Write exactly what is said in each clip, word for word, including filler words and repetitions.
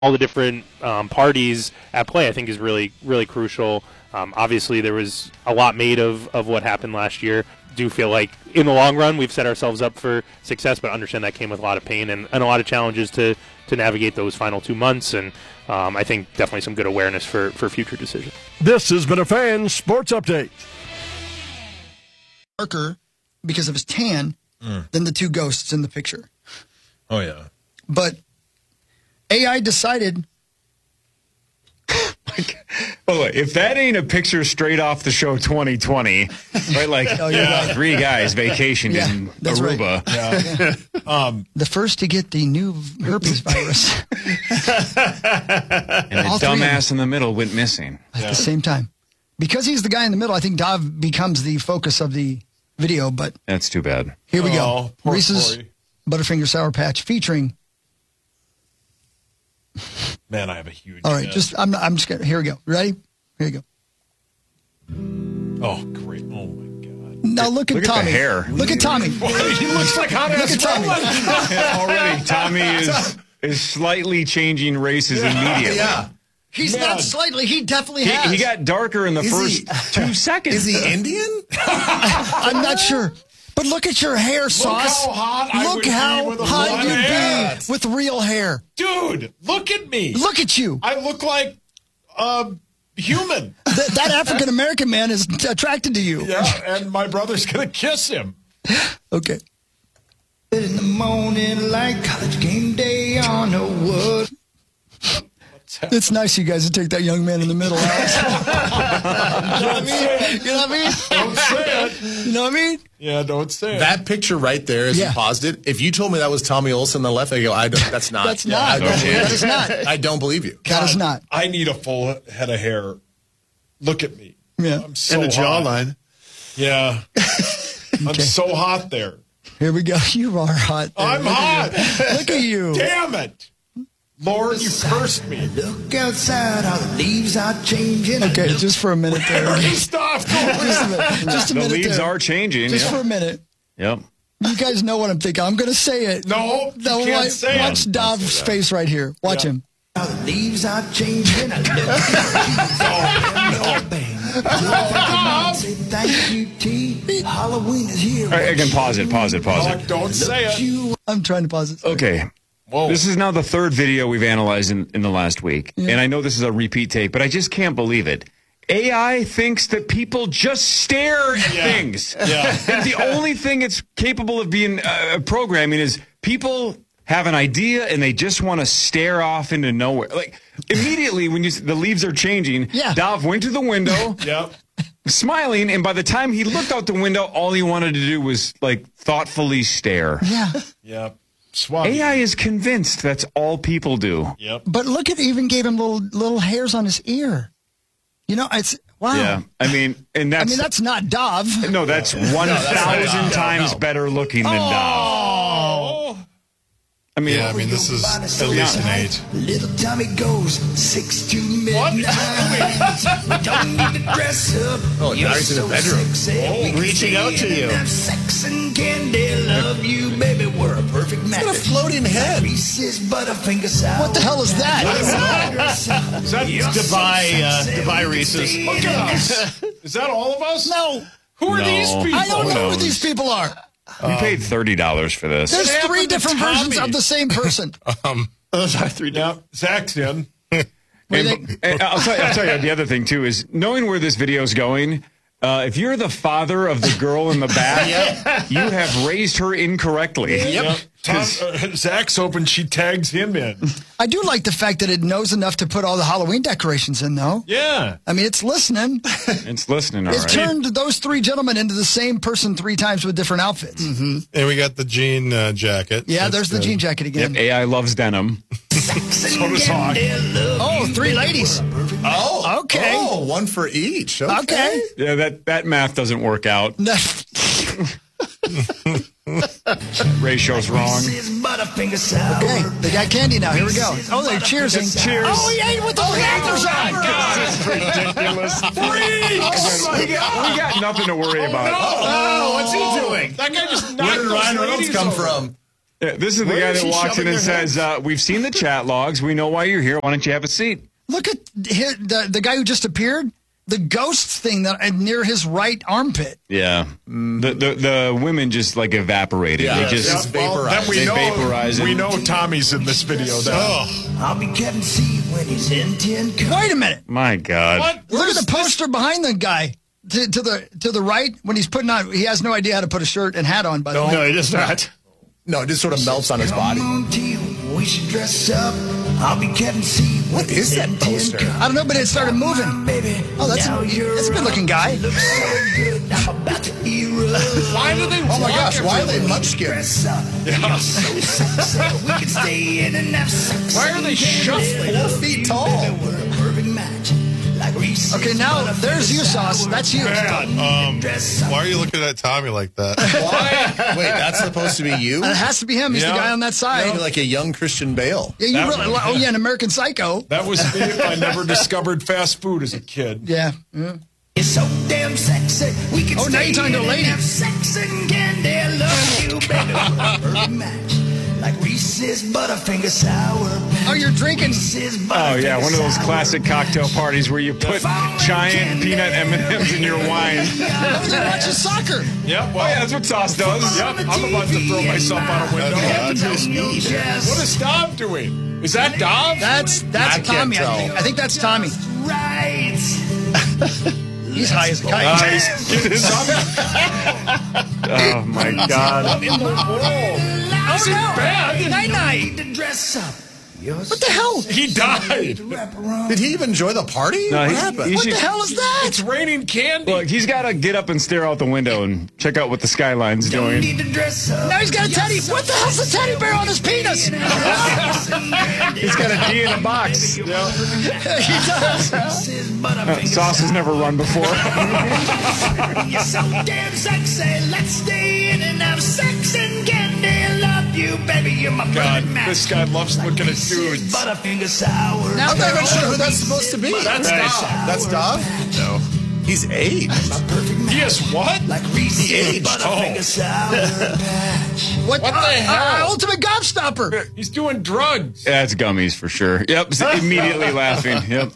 all the different um, parties at play, I think, is really, really crucial. Um, obviously, there was a lot made of, of what happened last year. Do feel like in the long run we've set ourselves up for success, but understand that came with a lot of pain and, and a lot of challenges to, to navigate those final two months. And um, I think definitely some good awareness for, for future decisions. This has been a Fan Sports Update. Darker because of his tan mm. than the two ghosts in the picture. Oh, yeah. But A I decided... By the way, if that ain't a picture straight off the show twenty twenty, right? Like oh, yeah. right. three guys vacationed yeah, in Aruba. Right. Yeah. um, the first to get the new herpes virus. And the dumbass in the middle went missing. At yeah. the same time. Because he's the guy in the middle, I think Dov becomes the focus of the video, but... That's too bad. Here we oh, go. Reese's Corey. Butterfinger Sour Patch featuring... Man, I have a huge. All right, head. just I'm I'm just gonna. Here we go. Ready? Here you go. Oh, great! Oh my God! Now look at look Tommy. At the hair. Look at Tommy. He looks like hot Look at Tommy. Already, Tommy is is slightly changing races yeah. immediately. Yeah. He's Man. not slightly. He definitely he, has. He got darker in the is first he, two seconds. Is he Indian? I'm not sure. But look at your hair, Sauce. Look how hot I Look would how be with a hot you'd hair. be with real hair. Dude, look at me. Look at you. I look like a human. Th- that African-American man is t- attracted to you. Yeah, and my brother's going to kiss him. Okay. In the morning like college game day on a wood. It's nice you guys to take that young man in the middle out. You know what I mean? You know what I mean? Don't say it. You know what I mean? Yeah, don't say it. That picture right there, as yeah. you paused it, if you told me that was Tommy Olson on the left, I go, I don't, that's not. That's yeah, not. I don't That is not. I don't believe you. God, that is not. I need a full head of hair. Look at me. Yeah. I'm so and a jawline. Yeah. I'm okay. so hot there. Here we go. You are hot. There. I'm Look hot. At Look at you. Damn it. Lord, you cursed me. Look outside, all the leaves are changing. Okay, just for a minute there. Stop. Just a minute, just a the minute leaves there. are changing. Just yeah. for a minute. Yep. You guys know what I'm thinking. I'm going to say it. No, no you can't watch, say watch it. Dov's face right here. Watch yeah. him. All the leaves are changing. Thank you, T. Halloween is here. All right, again, pause it, pause it, pause it. Don't say it. I'm trying to pause it. Okay. Whoa. This is now the third video we've analyzed in, in the last week. Yeah. And I know this is a repeat take, but I just can't believe it. A I thinks that people just stare at yeah. things. Yeah. And the only thing it's capable of being uh, programming is people have an idea and they just want to stare off into nowhere. Like immediately when you the leaves are changing, yeah. Dov went to the window, yep. smiling, and by the time he looked out the window, all he wanted to do was like thoughtfully stare. Yeah. Yep. Swab. A I is convinced that's all people do. Yep. But look at, even gave him little little hairs on his ear. You know, it's wow. Yeah, I mean, and that's I mean that's not Dov. no, that's one no, thousand no, times no. better looking than Oh. Dov. I mean, Yeah, I mean, this is at least an eight. Little Tommy goes six to midnight. We don't need to dress up. Oh, now he's in the bedroom. Oh, reaching out to you. Have sex and candy, love you, baby. We're a perfect match. Got a floating head. Reese's Butterfinger Sour. What the hell is that? Is that Dubai, uh, Dubai Reese's. Look at us. Is that all of us? No. Who are No. these people? I don't Who know who knows? these people are. we paid thirty dollars for this. There's What three happened to different Tommy? versions of the same person. Um, those are three. Yeah, Zach's in. What do you And, think? and I'll, tell you, I'll tell you the other thing, too, is knowing where this video is going, uh, if you're the father of the girl in the back, you have raised her incorrectly. Yep. Tom, uh, Zach's hoping she tags him in. I do like the fact that it knows enough to put all the Halloween decorations in, though. Yeah. I mean, it's listening. It's listening, all It's right. turned those three gentlemen into the same person three times with different outfits. Mm-hmm. And we got the jean uh, jacket. Yeah, That's there's the good. jean jacket again. Yep, A I loves denim. So does Hawk. Oh, three ladies. Oh, Okay. Oh, one for each. Okay. Okay. Yeah, that, that math doesn't work out. Ratio's wrong. Reese's Butterfinger Sour. Okay, they got candy now. Here we go. Oh, they're cheersing. Cheers. Oh, he ate with the Panthers on. Ridiculous. Freaks! we, got, we got nothing to worry about. Oh, what's he doing? That guy just Where knocked did those Ryan Reynolds ladies come over. from? Yeah, this is the Where guy is that he walks in shoving and their says, uh, we've seen the chat logs. We know why you're here. Why don't you have a seat? Look at his, the the guy who just appeared. The ghost thing that near his right armpit. Yeah. The, the the women just like evaporated. Yeah, they just just vaporized. Then we They know, vaporize it. we know Tommy's in this video. Then. Oh, I'll be Kevin C when he's in ten count. Wait a minute. My God. What? Look at the poster behind the guy to, to the to the right when he's putting on. He has no idea how to put a shirt and hat on. By the way, No, it is not. no, it just sort of melts on his body. Come on, T, we should dress up. I'll be Kevin C when What is he's that in ten poster? count. I don't know, but it started moving. Baby, Oh, that's now a, you're that's a good looking guy. look so good. I'm about to erupt. Why do they? Oh my walk gosh, why are they everywhere? munchkins? Dress up. You're so sexy. We can stay in and have sex. Why are they shuffling? Four feet tall? We're a perfect match. Like Reese's. Okay, now there's you, Sauce. That's you. Um, Dress up. why are you looking at Tommy like that? Why? Wait, that's supposed to be you? It has to be him. He's the Yeah. guy on that side. You're like a young Christian Bale. Yeah, you That really. one. Oh yeah, an American Psycho. That was me if I never discovered fast food as a kid. Yeah. yeah. You're so damn sexy. We can Oh, now stay you're talking to a in lady. and have sex and candy. I love you, baby. We're a perfect match. Like Reese's Butterfinger Sour Patch. Oh, you're drinking. Reese's Oh, yeah. Butterfinger One of those Sour classic cocktail parties where you put giant peanut M and M's in your wine. Oh, you're watching soccer. Yep. Oh, yeah, that's what Sauce does. Yep. I'm about to throw patch. out a window. That's What is Dom doing? Is that Dom? That's that's I can't Tommy. I tell. think. I think that's Tommy. Right. He's high as a kite. Nice. Get something. Oh, my God. In the world. Oh, no. bad. Night night. To dress up. What the hell? He died. Wrap around. Did he even enjoy the party? No, what he- happened? he What should- the hell is that? It's raining candy. Look, he's got to get up and stare out the window and check out what the skyline's doing. Need to dress up. Now he's got a teddy. What the hell's a teddy bear on his penis? He He's got a D in a box. does. Reese's Butterfinger Sauce has never run before. You're so damn sexy. Let's stay in and have sex and candy. I love you, baby. You're my God, perfect match. this guy loves looking at Reese's dudes. Butterfinger Sour. Now I'm not even they're sure who that's supposed to be. That's Dom. That's Dom? No. He's aged. My perfect match. He is what? Like Reese's aged. Butterfinger Oh. Sour Patch. What, What the uh, hell? Uh, ultimate gobstopper. He's doing drugs. That's gummies for sure. Yep, immediately laughing. Yep.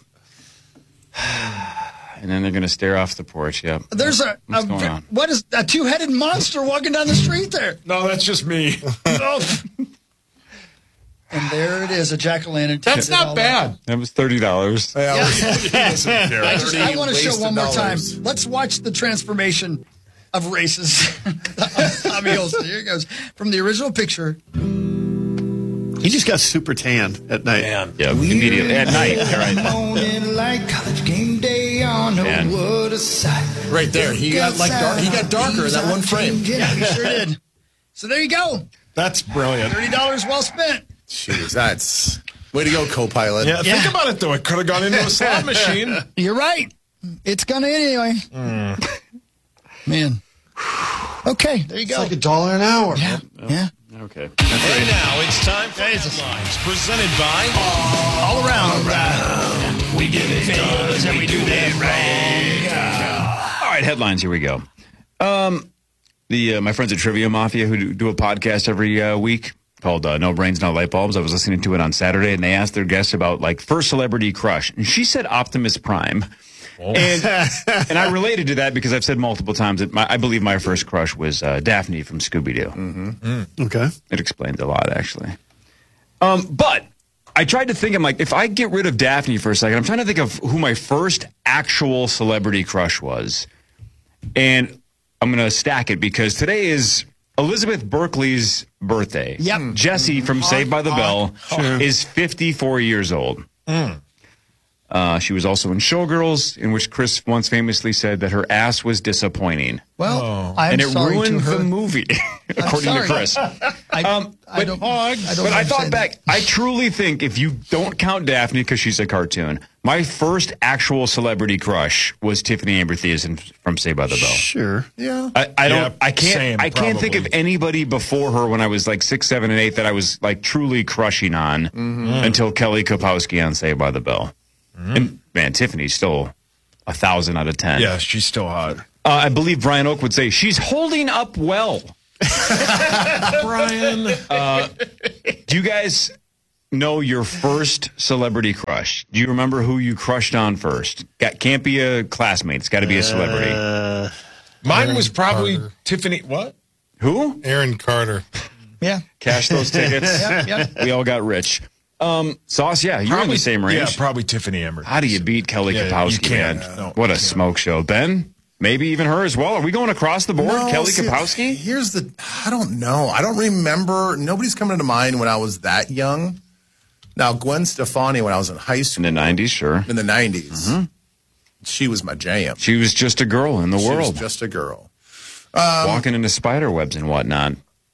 And then they're going to stare off the porch. Yep. There's a, a What's going on? what is a two-headed monster walking down the street there. No, that's just me. Oh. And there it is, a jack-o'-lantern. That's Did all not that. bad. That was thirty dollars. Yeah, Yeah. he doesn't care. I, just, I want to show Wasted one more time. dollars. Let's watch the transformation of races. Tommy Olsen. Here it goes. From the original picture. He just got super tanned at night. Man. Yep, immediately. At night. All right. Morning like college game day on. Oh, Man. what a sight. Right there. He got like dark, he got darker in that one frame. Yeah, he sure did. So there you go. That's brilliant. thirty dollars well spent. Jeez, that's way to go, co-pilot. Yeah, Yeah. think about it though. It could have gone into a slot machine. You're right. It's gonna anyway. Man. Okay, there you go. Like a dollar an hour. yeah. Yeah. Okay. And now it's time for headlines presented by All around. We Get It Does and We Do That All right, headlines. Here we go. Um, the uh, my friends at Trivia Mafia who do, do a podcast every uh, week called uh, No Brains, No Light Bulbs. I was listening to it on Saturday, and they asked their guests about like first celebrity crush, and she said Optimus Prime. And and I related to that because I've said multiple times that my, I believe my first crush was uh, Daphne from Scooby Doo. Mm-hmm. Okay. It explains a lot, actually. Um, but I tried to think, I'm like, if I get rid of Daphne for a second, I'm trying to think of who my first actual celebrity crush was. And I'm going to stack it because today is Elizabeth Berkley's birthday. Yep. Jesse from Saved by the Bell is fifty-four years old. Uh, she was also in Showgirls, in which Chris once famously said that her ass was disappointing. Well, I'm and it sorry ruined to her. the movie, according to sorry. Chris. I, Um, I but- don't. I don't But I mind thought saying back, that. I truly think if you don't count Daphne because she's a cartoon, my first actual celebrity crush was Tiffany Amber Thiessen from Saved by the Bell. Sure. Yeah. I, I don't. Yeah, I can't. same, I can't think of probably. anybody before her when I was like six, seven, and eight that I was like truly crushing on until Kelly Kapowski on Saved by the Bell. And man, Tiffany's still a thousand out of ten. Yeah, she's still hot. Uh, I believe Brian Oak would say she's holding up well. Brian. Uh, do you guys know your first celebrity crush? Do you remember who you crushed on first? Got, can't be a classmate. It's got to be a celebrity. Uh, Mine Aaron was probably Carter. Tiffany. What? Who? Aaron Carter. Yeah. Cash those tickets. Yep, yep. We all got rich. Um, Sauce, yeah, you're in Probably the same range. Yeah, probably Tiffany Amber. How do you beat Kelly Yeah, Kapowski, you can't. man? No, what a you can't. smoke show. Ben? Maybe even her as well. Are we going across the board? No, Kelly see, Kapowski? Here's the. I don't know. I don't remember. Nobody's coming to mind when I was that young. Now, Gwen Stefani, when I was in high In school the nineties, sure. in the nineties, she was my jam. She was just a girl in the She world, was just a girl. walking into spider webs and whatnot.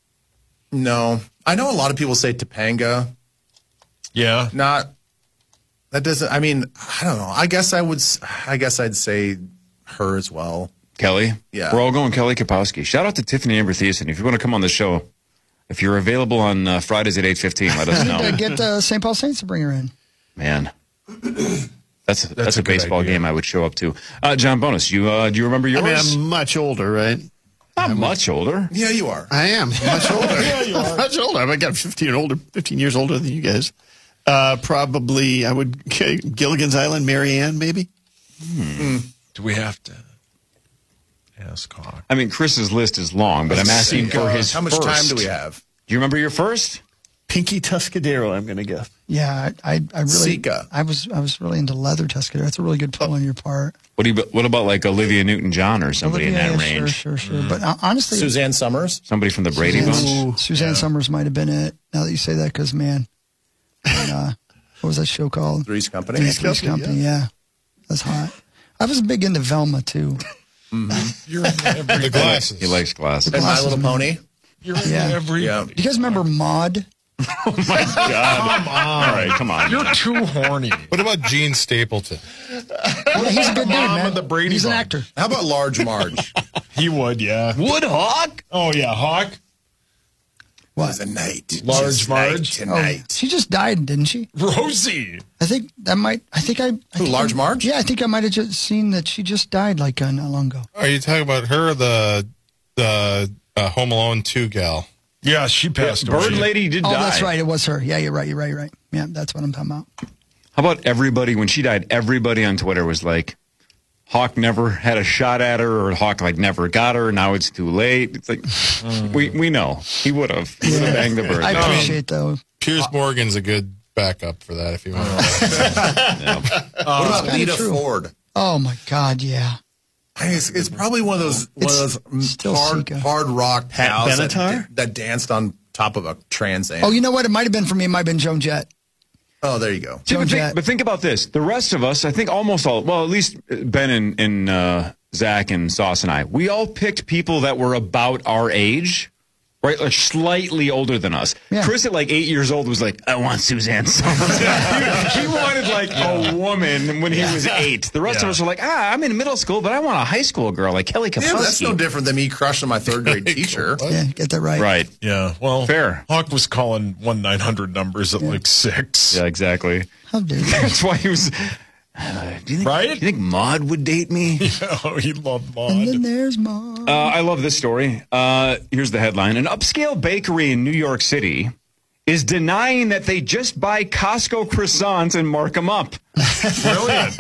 No, I know a lot of people say Topanga. Yeah. Not. That doesn't. I mean, I don't know. I guess I would. s- I guess I'd say her as well. Kelly? Yeah. We're all going Kelly Kapowski. Shout out to Tiffany Amber Thiessen. If you want to come on the show, if you're available on uh, Fridays at eight fifteen, let us Need to know. get uh, Saint Paul Saints to bring her in. Man. That's a, that's, a a good baseball idea. game I would show up to. Uh, John Bonus, you uh, do you remember I yours? mean, I'm much older, right? Not much older. Yeah, you are. I am much older. Yeah, you are. Much older. I got fifteen older, fifteen years older than you guys. Uh, probably, I would Gilligan's Island, Marianne, maybe. Do we have to ask Hawk? I mean, Chris's list is long, but I'm asking for his How much first. time do we have? Do you remember your first? Pinky Tuscadero, I'm going to guess. Yeah, I, I, I really, Sika. I was, I was really into leather Tuscadero. That's a really good pull on your part. What do you? What about like Olivia Newton-John or somebody Olivia, in that yeah, range? Sure, sure, sure. But uh, honestly, Suzanne Summers. Somebody from the Brady Suzanne, Bunch? Suzanne Summers might have been it. Now that you say that, because man, and, uh, what was that show called? Three's Company. Three's Company. Company yeah. That's hot. I was big into Velma too. You're in every. The glasses. He likes glasses. And My Glasses, Little man. Pony. You're in Yeah. every. Yeah. Do you guys remember Maude? Oh my God! Come on. All right, come on. You're too horny. What about Gene Stapleton? Yeah, he's a good dude, Mom man. of the Brady he's an Bunch. actor. How about Large Marge? He would, yeah. Woodhawk? Oh yeah, Hawk. What? Was a night. Large Just Marge? Night Oh, tonight. she just died, didn't she? Rosie. I think that might. I think I. I Who, think Large I- Marge? Yeah, I think I might have just seen that she just died like uh, not long ago. Are you talking about her or the, the uh, Home Alone two gal? Yeah, she passed away. Bird Lady did Oh, die. that's right. It was her. Yeah, you're right. You're right. You're right. Yeah, that's what I'm talking about. How about everybody, when she died, everybody on Twitter was like, Hawk never had a shot at her, or Hawk like never got her, now it's too late. It's like, we we know. He would have. He would have banged the bird. I No. appreciate though. Piers Morgan's a good backup for that if you want to. What about kinda Lita true. Ford? Oh my God, yeah. I think It's, it's probably one of those one It's of those still hard Sika. hard rock Pat gals that, Benatar? that danced on top of a Trans Am. Oh, you know what? It might have been for me. It might have been Joan Jett. Oh, there you go. See, but, Joan think, Jett. but think about this. The rest of us, I think almost all, well, at least Ben and, and uh, Zach and Sauce and I, we all picked people that were about our age, right? Like slightly older than us. Yeah. Chris at like eight years old was like, I want Suzanne Summers. he, he wanted like a woman when he was eight. The rest Yeah. of us were like, ah, I'm in middle school, but I want a high school girl like Kelly Kapowski. Yeah, but that's no different than me crushing my third grade teacher. Yeah, get that right. Right. Yeah, well, Fair. Hawk was calling one nine hundred numbers at like six. Yeah, exactly. How dare you? That's why he was. Uh, do you think, Right? Do you think Maud would date me? Oh, he loved And then Maud. there's Mom. Uh, I love this story. Uh, here's the headline. An upscale bakery in New York City is denying that they just buy Costco croissants and mark them up. Brilliant.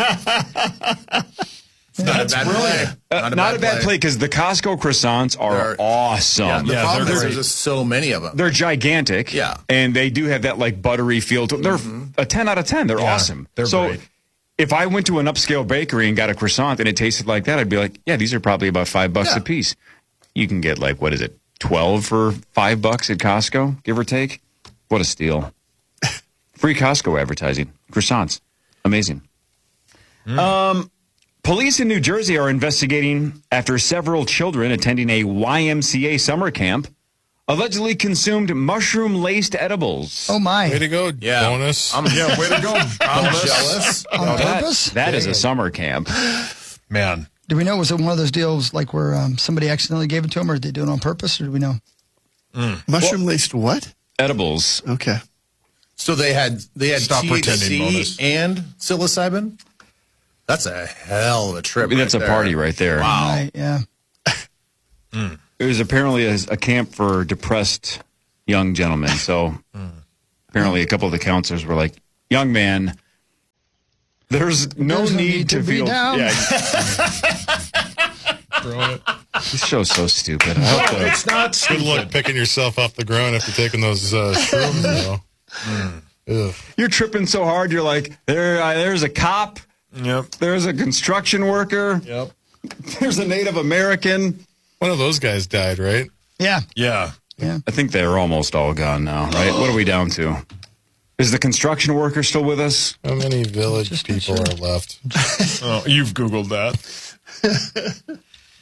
That's not a bad play. Uh, not, a bad play because the Costco croissants are They're- awesome. Yeah, the Yeah, problem they're is great. there's just so many of them. They're gigantic. Yeah. And they do have that like buttery feel to them. They're a ten out of ten. They're Yeah, awesome. they're so great. if I went to an upscale bakery and got a croissant and it tasted like that, I'd be like, yeah, these are probably about five bucks Yeah. a piece. You can get like, what is it, twelve for five bucks at Costco, give or take? What a steal. Free Costco advertising. Croissants. Amazing. Um, police in New Jersey are investigating after several children attending a Y M C A summer camp allegedly consumed mushroom-laced edibles. Oh my. Way to go, Yeah. bonus. I'm, Yeah, way to go. I'm jealous. On that, purpose? that is a summer camp. Man. Do we know? Was it one of those deals like where um, somebody accidentally gave it to them, or did they do it on purpose, or do we know? Mushroom laced what? Edibles. Okay. So they had they had Stop T pretending, H C bonus. and psilocybin. That's a hell of a trip. I mean, that's right a there. party right there. Wow. Right, yeah. it was apparently a, a camp for depressed young gentlemen. So apparently a couple of the counselors were like, young man, there's no There's need, no need to, to be feel down. Yeah. This show's so stupid. I hope the- It's not Good stupid. luck picking yourself off the ground after taking those uh, shrooms, though. Ugh. You're tripping so hard, you're like, there. Uh, there's a cop. Yep. There's a construction worker. Yep. There's a Native American. One of those guys died, right? Yeah. Yeah. I think they're almost all gone now, right? What are we down to? Is the construction worker still with us? How many village people are left? Oh, you've Googled that.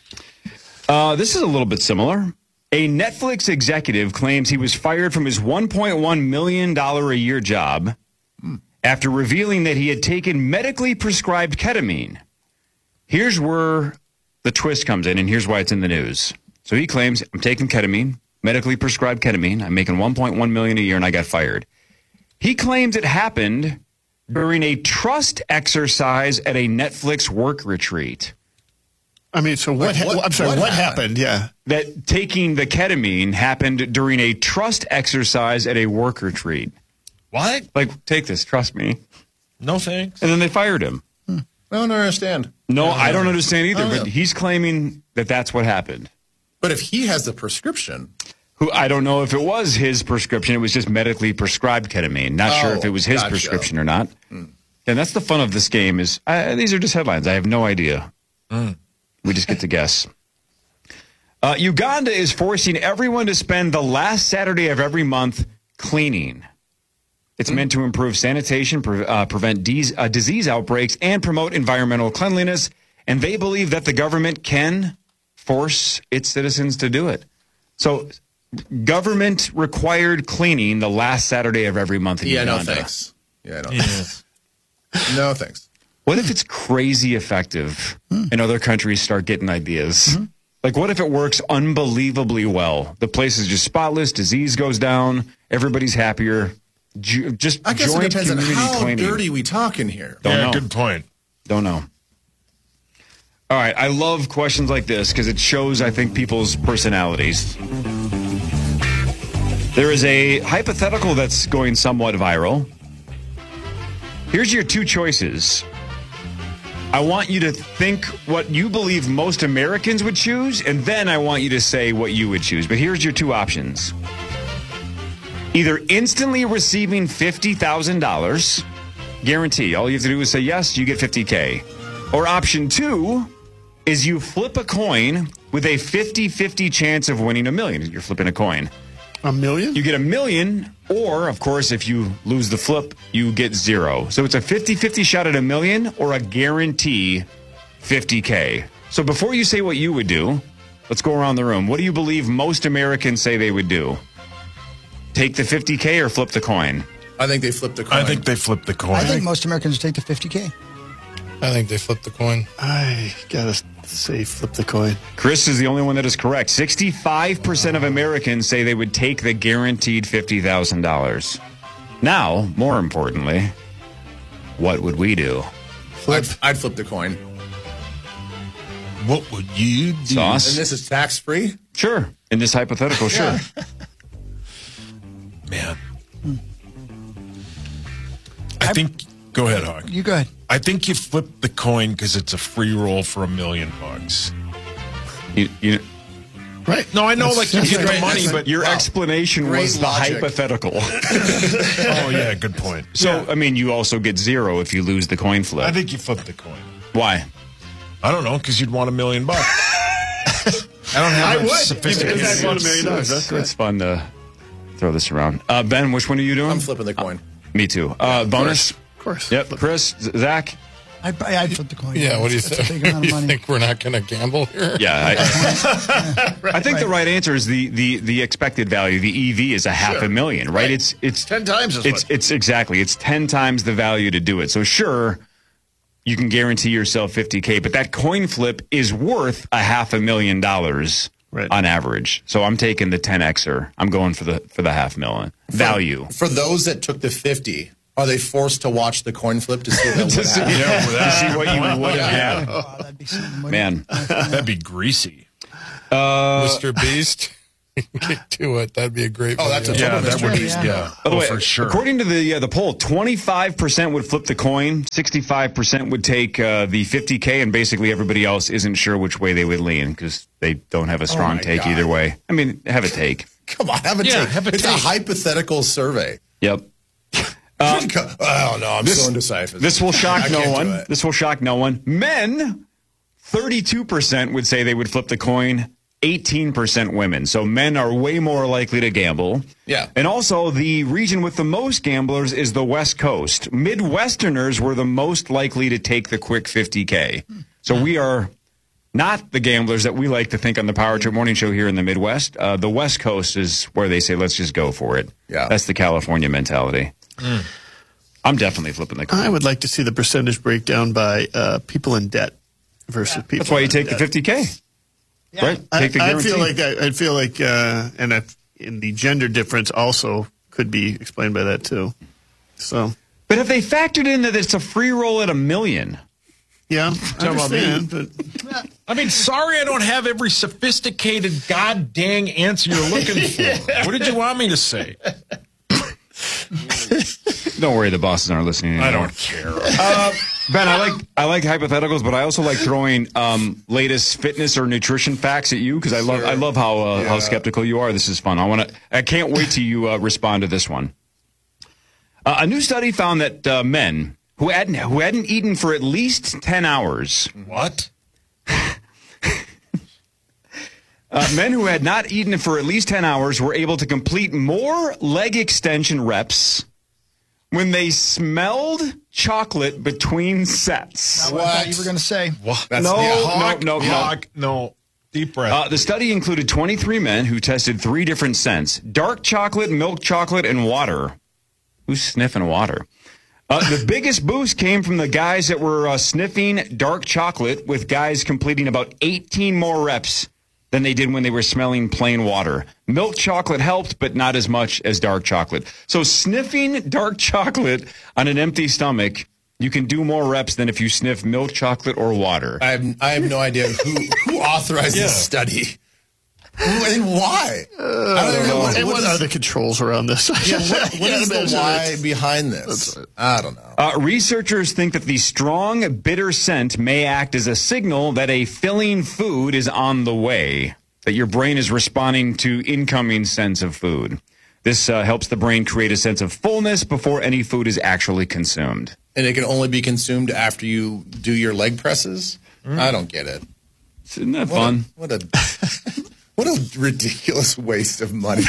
Uh, this is a little bit similar. A Netflix executive claims he was fired from his one point one million dollars a year job after revealing that he had taken medically prescribed ketamine. Here's where the twist comes in, and here's why it's in the news. So he claims, I'm taking ketamine, medically prescribed ketamine. I'm making one point one million dollars a year, and I got fired. He claims it happened during a trust exercise at a Netflix work retreat. I mean, so what? Like, what- ha- I'm sorry. what What, happened? happened? Yeah. That taking the ketamine happened during a trust exercise at a work retreat. What? Like, take this, trust me. No thanks. And then they fired him. I don't understand. No, I don't understand either, Oh, but yeah. he's claiming that that's what happened. But if he has the prescription, Who I don't know if it was his prescription. It was just medically prescribed ketamine. Not sure Oh, if it was his gotcha. prescription or not. And that's the fun of this game is uh, these are just headlines. I have no idea. We just get to guess. Uh, Uganda is forcing everyone to spend the last Saturday of every month cleaning. It's meant to improve sanitation, pre- uh, prevent de- uh, disease outbreaks, and promote environmental cleanliness. And they believe that the government can force its citizens to do it. So, government required cleaning the last Saturday of every month in yeah, no Uganda. thanks. Yeah, no thanks. No thanks. What if it's crazy effective and other countries start getting ideas? Like, what if it works unbelievably well? The place is just spotless, disease goes down, everybody's happier. Ju- just I guess it joint depends on community how cleaning. dirty we talking here. Don't yeah, know. good point. Don't know. All right, I love questions like this because it shows, I think, people's personalities. There is a hypothetical that's going somewhat viral. Here's your two choices. I want you to think what you believe most Americans would choose, and then I want you to say what you would choose. But here's your two options. Either instantly receiving fifty thousand dollars, guarantee. All you have to do is say yes, you get fifty K. Or option two is you flip a coin with a fifty-fifty chance of winning a million. You're flipping a coin. A million? You get a million, or, of course, if you lose the flip, you get zero. So it's a fifty-fifty shot at a million or a guarantee fifty K. So before you say what you would do, let's go around the room. What do you believe most Americans say they would do? Take the fifty K or flip the coin? I think they flipped the coin. I think they flipped the coin. I think most Americans take the fifty K. I think they flipped the coin. I gotta say, flip the coin. Chris is the only one that is correct. sixty-five percent of Americans say they would take the guaranteed fifty thousand dollars. Now, more importantly, what would we do? I'd, I'd flip the coin. What would you do? Sauce? And this is tax free? Sure. In this hypothetical, sure. Man. I think. Go ahead, Hawk. You go ahead. I think you flip the coin because it's a free roll for a million bucks. You, you, Right. No, I know, like you that's get the great. money, That's but your Wow. explanation Great was the logic. hypothetical. oh yeah, good point. So, I mean, you also get zero if you lose the coin flip. I think you flip the coin. Why? I don't know, because you'd want a million bucks. I don't have I a would. sophisticated. If I won a million dollars, It's, that's it's fun to throw this around. Uh, Ben, which one are you doing? I'm flipping the coin. Me too. Uh, bonus? Of course. Yep. Chris, Z- Zach? I'd, I'd flip the coin. Yeah, what do you That's a think? big amount of You money. think we're not going to gamble here? Yeah. I, I think the right answer is the, the, the expected value. The E V is a half Sure. a million, right? Right. It's it's Ten times as it's much. it's exactly it's ten times the value to do it. So sure, you can guarantee yourself fifty K, but that coin flip is worth a half a million dollars Right. on average. So I'm taking the ten Xer. I'm going for the for the half million value. For those that took the fifty, are they forced to watch the coin flip to see what to, see, happened? Yeah, with to that. see what you would have had. Oh, that'd be something. wouldn't it? Man, That'd be greasy. Uh, Mister Beast. Get to it. That'd be a great. Oh, that's a video. total Yeah, that would be, mystery. yeah. By the Oh, way, for sure. according to the uh, the poll, twenty-five percent would flip the coin, sixty-five percent would take uh, the fifty K, and basically everybody else isn't sure which way they would lean because they don't have a strong my take God. either way. I mean, have a take. Come on, have a Yeah, take. have a it's take. a hypothetical survey. Yep. oh no, I'm this- so indecisive. This will shock I no can't do one. it. This will shock no one. Men, thirty-two percent would say they would flip the coin. eighteen percent women. So men are way more likely to gamble. Yeah. And also, the region with the most gamblers is the West Coast. Midwesterners were the most likely to take the quick fifty K. So we are not the gamblers that we like to think on the Power Trip Morning Show here in the Midwest. Uh, the West Coast is where they say, let's just go for it. Yeah. That's the California mentality. I'm definitely flipping the coin. I would like to see the percentage breakdown by uh, people in debt versus people. That's why you in take the debt. fifty K. Right? I, Take the I guarantee. feel like I, I feel like, uh, and I, in the gender difference also could be explained by that too. So, But have they factored in that it's a free roll at a million? yeah, I Talking about understand. But I mean, sorry I don't have every sophisticated god dang answer you're looking for. What did you want me to say? Don't worry, the bosses aren't listening I anymore. don't care. Uh, Ben, I like I like hypotheticals, but I also like throwing um, latest fitness or nutrition facts at you because I love I love how uh, how skeptical you are. This is fun. I want to. I can't wait till you uh, respond to this one. Uh, a new study found that uh, men who hadn't who hadn't eaten for at least ten hours. What? Uh, men who had not eaten for at least ten hours were able to complete more leg extension reps when they smelled chocolate between sets. What? I thought you were going to say. What? That's No, yeah, no, Hawk, no, no. Hawk, no. Deep breath. Uh, the study included twenty-three men who tested three different scents: dark chocolate, milk chocolate, and water. Who's sniffing water? Uh, the biggest boost came from the guys that were uh, sniffing dark chocolate, with guys completing about eighteen more reps than they did when they were smelling plain water. Milk chocolate helped, but not as much as dark chocolate. So sniffing dark chocolate on an empty stomach, you can do more reps than if you sniff milk chocolate or water. I have I have no idea who who authorized this study. Who and why? I don't even know. What, and what what is- are the controls around this? yeah, what, what Yeah, is the imagine why it. behind this? I don't know. Uh, researchers think that the strong, bitter scent may act as a signal that a filling food is on the way, that your brain is responding to incoming scents of food. This uh, helps the brain create a sense of fullness before any food is actually consumed. And it can only be consumed after you do your leg presses? I don't get it. Isn't that What fun? A, what a what a ridiculous waste of money.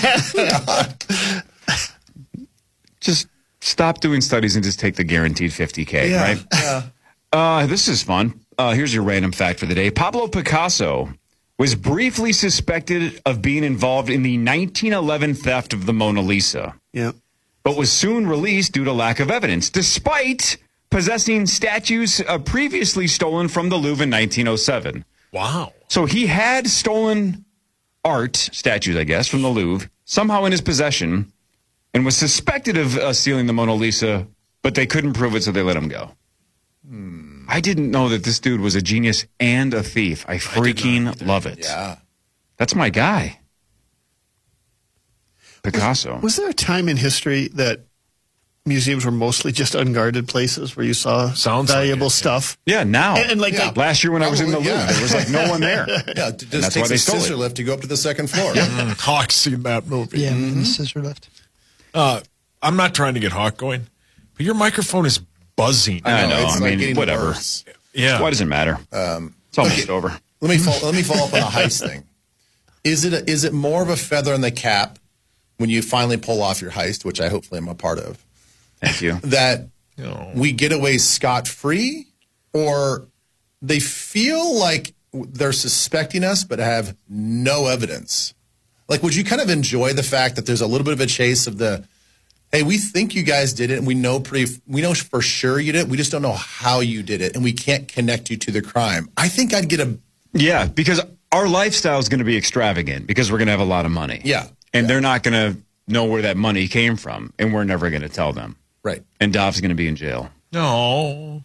Just stop doing studies and just take the guaranteed fifty K, Yeah, right? yeah. Uh, this is fun. Uh, here's your random fact for the day. Pablo Picasso was briefly suspected of being involved in the nineteen eleven theft of the Mona Lisa, Yeah. but was soon released due to lack of evidence, despite possessing statues uh, previously stolen from the Louvre in nineteen oh seven. Wow. So he had stolen art, statues, I guess, from the Louvre, somehow in his possession, and was suspected of uh, stealing the Mona Lisa, but they couldn't prove it, so they let him go. Hmm. I didn't know that this dude was a genius and a thief. I freaking love it. Yeah. That's my guy. Picasso. Was there a time in history that museums were mostly just unguarded places where you saw Sounds like valuable it, yeah. stuff? Yeah, now. And, and like, Yeah. like Last year when I was in the Probably, Louvre, yeah. there was like no one there. Yeah, it that's just why takes they a stole it. scissor lift to go up to the second floor. Mm, Hawk's seen that movie. Yeah, the scissor lift. Uh, I'm not trying to get Hawk going, but your microphone is buzzing. I know. It's I like mean, getting whatever. worse. Yeah. Why does it matter? Um, It's almost okay. over. Let me follow, let me follow up on the heist thing. Is it a, is it more of a feather in the cap when you finally pull off your heist, which I hopefully am a part of, Thank you. that No. we get away scot free, or they feel like they're suspecting us but have no evidence? Like, would you kind of enjoy the fact that there's a little bit of a chase of the, hey, we think you guys did it, and we know pretty, we know for sure you did it. We just don't know how you did it, and we can't connect you to the crime. I think I'd get a, Yeah, because our lifestyle is going to be extravagant because we're going to have a lot of money. Yeah. And Yeah. they're not going to know where that money came from, and we're never going to tell them. right. And Dov's going to be in jail. No.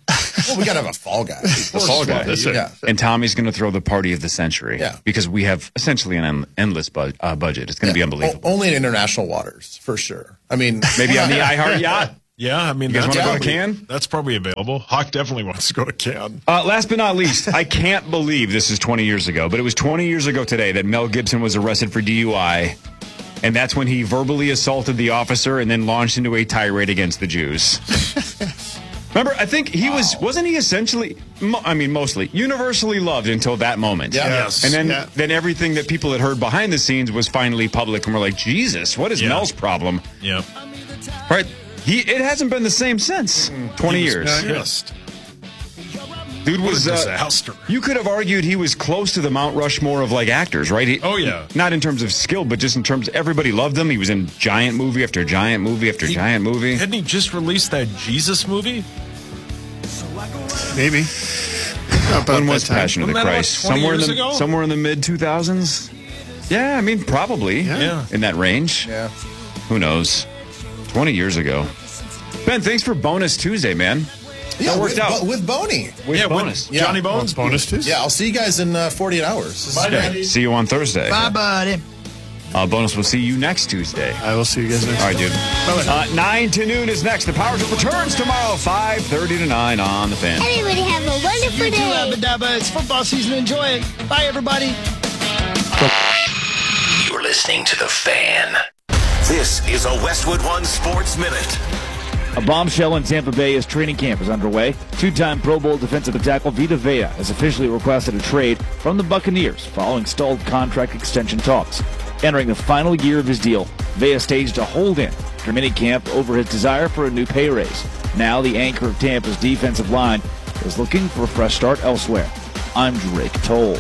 Well, we got to have a fall guy. The fall guy. Yeah. And Tommy's going to throw the party of the century. Yeah. Because we have essentially an en- endless bu- uh, budget. It's going to Yeah. be unbelievable. O- only in international waters, for sure. I mean, Maybe on the iHeart yacht. Yeah, I mean, You guys that's wanna go to probably- Cannes? That's probably available. Hawk definitely wants to go to Cannes. Uh, last but not least, I can't believe this is twenty years ago, but it was twenty years ago today that Mel Gibson was arrested for D U I, and that's when he verbally assaulted the officer and then launched into a tirade against the Jews. Remember, I think he was, wasn't he essentially, mo- I mean, mostly, universally loved until that moment. Yeah. Yes. And then, Yeah. then everything that people had heard behind the scenes was finally public, and we're like, Jesus, what is Yeah. Mel's problem? Yeah. Right? He, it hasn't been the same since twenty He was years. pissed. Dude What was a uh, disaster. You could have argued he was close to the Mount Rushmore of like actors, right? He, Oh, yeah. Not in terms of skill, but just in terms of everybody loved him. He was in giant movie after giant movie after He- giant movie. Hadn't he just released that Jesus movie? Maybe. About When that was time. Passion of the Wasn't that about Christ? twenty Somewhere in years the ago? somewhere in the mid two thousands. Yeah, I mean probably. Yeah. In that range. yeah. Who knows? Twenty years ago. Ben, thanks for Bonus Tuesday, man. Yeah, That worked with, out. Bo- with Boney. With yeah, bonus. With Johnny Yeah. Bones. Bonus Tuesday. Yeah, I'll see you guys in uh, forty-eight hours. This is great. See you on Thursday. Bye, buddy. Uh, bonus, we'll see you next Tuesday. I will see you guys next All right, dude. Uh, nine to noon is next. The Power Trip returns tomorrow, five thirty to nine on the Fan. Everybody have a wonderful You too, day. Abba Dabba. It's football season. Enjoy it. Bye, everybody. You're listening to The Fan. This is a Westwood One Sports Minute. A bombshell in Tampa Bay as training camp is underway. Two-time Pro Bowl defensive tackle Vita Vea has officially requested a trade from the Buccaneers following stalled contract extension talks. Entering the final year of his deal, Vea staged a hold-in for minicamp over his desire for a new pay raise. Now the anchor of Tampa's defensive line is looking for a fresh start elsewhere. I'm Drake Toll.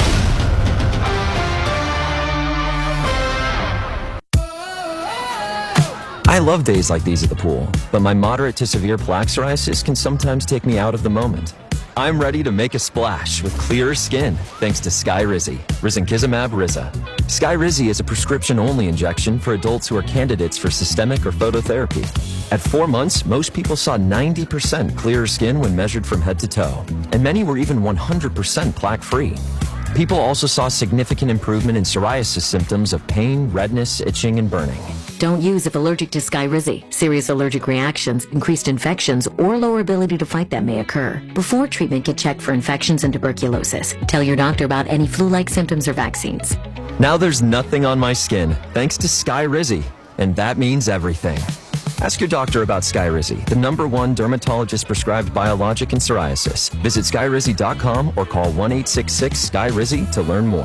I love days like these at the pool, but my moderate to severe plaque psoriasis can sometimes take me out of the moment. I'm ready to make a splash with clearer skin thanks to Skyrizi, Risankizumab Riza. Skyrizi is a prescription-only injection for adults who are candidates for systemic or phototherapy. At four months, most people saw ninety percent clearer skin when measured from head to toe, and many were even one hundred percent plaque-free. People also saw significant improvement in psoriasis symptoms of pain, redness, itching, and burning. Don't use if allergic to Skyrizi. Serious allergic reactions, increased infections, or lower ability to fight them may occur. Before treatment, get checked for infections and tuberculosis. Tell your doctor about any flu-like symptoms or vaccines. Now there's nothing on my skin thanks to Skyrizi, and that means everything. Ask your doctor about Skyrizi, the number one dermatologist-prescribed biologic in psoriasis. Visit skyrizi dot com or call one eight six six Sky Rizzi to learn more.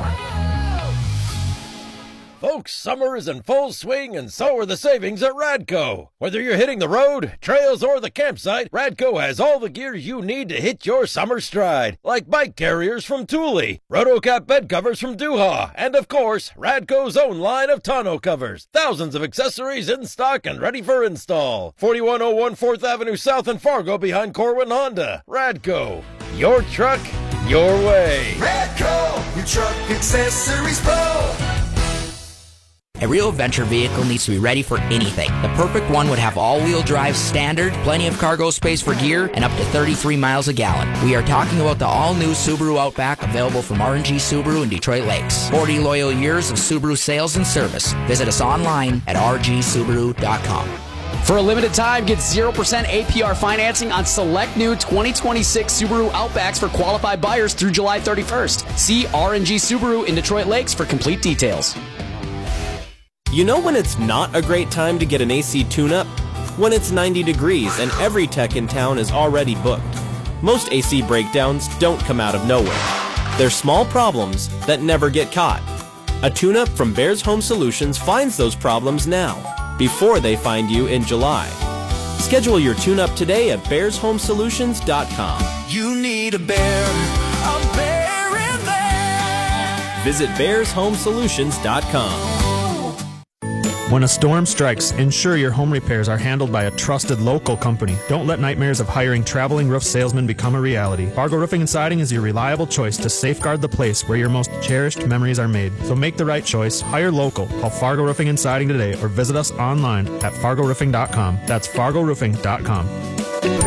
Folks, summer is in full swing, and so are the savings at Radco. Whether you're hitting the road, trails, or the campsite, Radco has all the gear you need to hit your summer stride, like bike carriers from Thule, RotoCap bed covers from Duha, and of course, Radco's own line of tonneau covers. Thousands of accessories in stock and ready for install. forty-one oh one fourth Avenue South in Fargo behind Corwin Honda. Radco, your truck, your way. Radco, your truck accessories pro. A real adventure vehicle needs to be ready for anything. The perfect one would have all-wheel drive standard, plenty of cargo space for gear, and up to thirty-three miles a gallon. We are talking about the all-new Subaru Outback, available from R and G Subaru in Detroit Lakes. forty loyal years of Subaru sales and service. Visit us online at r g subaru dot com. For a limited time, get zero percent A P R financing on select new twenty twenty-six Subaru Outbacks for qualified buyers through July thirty-first. See R and G Subaru in Detroit Lakes for complete details. You know when it's not a great time to get an A C tune-up? When it's ninety degrees and every tech in town is already booked. Most A C breakdowns don't come out of nowhere. They're small problems that never get caught. A tune-up from Bears Home Solutions finds those problems now, before they find you in July. Schedule your tune-up today at bears home solutions dot com. You need a bear, a bear in there. Visit bears home solutions dot com. When a storm strikes, ensure your home repairs are handled by a trusted local company. Don't let nightmares of hiring traveling roof salesmen become a reality. Fargo Roofing and Siding is your reliable choice to safeguard the place where your most cherished memories are made. So make the right choice. Hire local. Call Fargo Roofing and Siding today or visit us online at fargo roofing dot com. That's fargo roofing dot com.